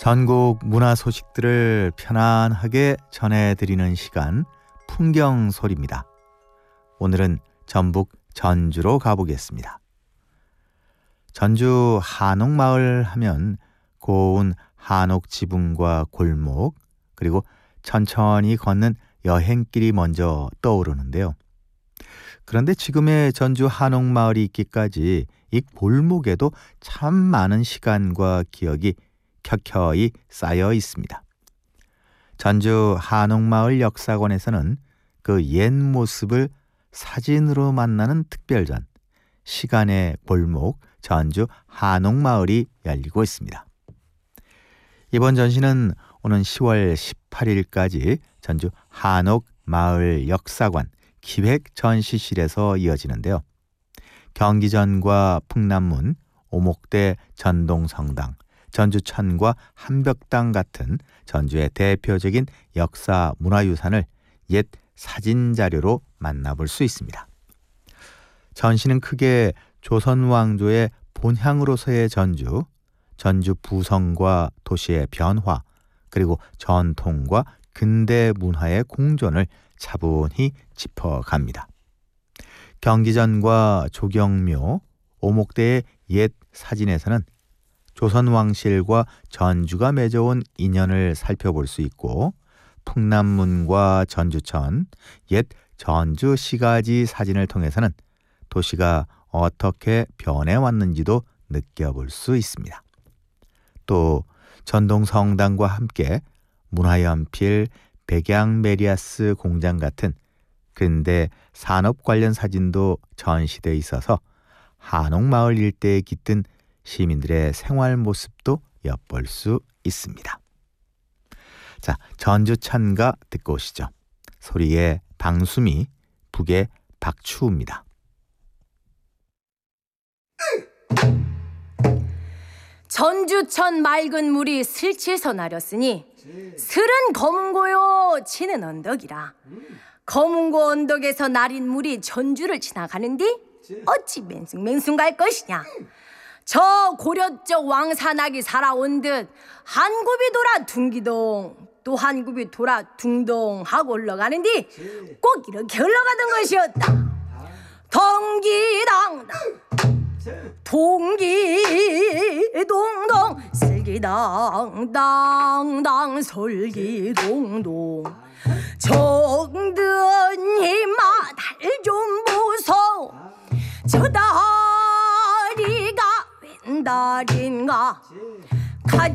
전국 문화 소식들을 편안하게 전해드리는 시간 풍경소리입니다. 오늘은 전북 전주로 가보겠습니다. 전주 한옥마을 하면 고운 한옥 지붕과 골목 그리고 천천히 걷는 여행길이 먼저 떠오르는데요. 그런데 지금의 전주 한옥마을이 있기까지 이 골목에도 참 많은 시간과 기억이 켜켜이 쌓여 있습니다. 전주 한옥마을 역사관에서는 그 옛 모습을 사진으로 만나는 특별전 시간의 골목 전주 한옥마을이 열리고 있습니다. 이번 전시는 오는 10월 18일까지 전주 한옥마을 역사관 기획전시실에서 이어지는데요. 경기전과 풍남문, 오목대 전동성당, 전주천과 한벽당 같은 전주의 대표적인 역사 문화유산을 옛 사진자료로 만나볼 수 있습니다. 전시는 크게 조선왕조의 본향으로서의 전주, 전주 부성과 도시의 변화, 그리고 전통과 근대 문화의 공존을 차분히 짚어갑니다. 경기전과 조경묘, 오목대의 옛 사진에서는 조선왕실과 전주가 맺어온 인연을 살펴볼 수 있고, 풍남문과 전주천, 옛 전주 시가지 사진을 통해서는 도시가 어떻게 변해왔는지도 느껴볼 수 있습니다. 또 전동성당과 함께 문화연필, 백양메리아스 공장 같은 근대 산업 관련 사진도 전시되어 있어서 한옥마을 일대에 깃든 시민들의 생활 모습도 엿볼 수 있습니다. 자, 전주찬가 듣고 오시죠. 소리의 방수미, 북의 박추우입니다. 전주천 맑은 물이 슬치에서 나렸으니 슬은 검은고요 치는 언덕이라. 검은고 언덕에서 나린 물이 전주를 지나가는디 어찌 맹숭맹숭 갈 것이냐. 저 고려 쪽 왕산악이 살아온 듯 한 굽이 돌아 둥기동 또 한 굽이 돌아 둥동 하고 흘러가는디 꼭 이렇게 흘러가던 것이었다. 덩기당당 동기동동 슬기당당당 솔기동동 정든이 마달 좀 보소. 저 다리가 웬 다리인가